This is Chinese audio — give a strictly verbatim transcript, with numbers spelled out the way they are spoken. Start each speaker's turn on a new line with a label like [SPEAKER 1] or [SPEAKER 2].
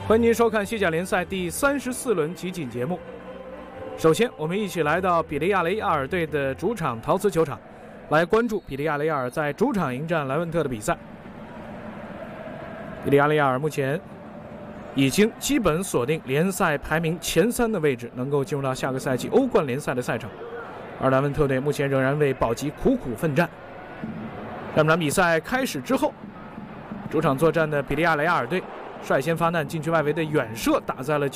[SPEAKER 1] 欢迎您收看西甲联赛第三十四轮集锦节目。首先，我们一起来到比利亚雷亚尔队的主场陶瓷球场，来关注比利亚雷亚尔在主场迎战莱万特的比赛。比利亚雷亚尔目前已经基本锁定联赛排名前三的位置，能够进入到下个赛季欧冠联赛的赛程。而莱万特队目前仍然为保级苦苦奋战。在本场比赛开始之后，主场作战的比利亚雷亚尔队率先发难，禁区外围的远射打在了